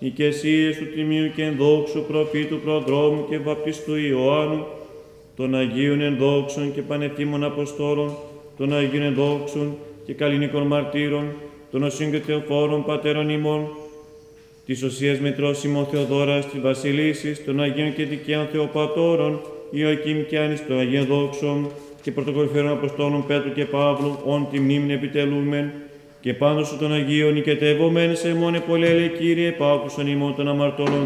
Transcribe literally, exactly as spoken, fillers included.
οικεσίες του Τιμίου και ενδόξου προφήτου προδρόμου και βαπτιστού Ιωάννου, των Αγίων ενδόξων και πανετήμων Αποστόλων, των Αγίων ενδόξων και καλλινικών μαρτύρων, των Οσίων και Θεοφόρων Πατέρων ημών, της Οσίας Μητρός ημών Θεοδόρας, της Βασιλίσης, των Αγίων και Δικαίων Θεοπατώρων, Ιωακήμ και Άνης των Αγίων Δόξων, και πρωτοκορυφαίων Αποστόλων Πέτρου και Παύλου, όν τη μνήμην επιτελούμεν, και πάντως των Αγίων οικετεύομεν σε μόνε πολέλε, Κύριε, επάκουσον ημών των αμαρτωλών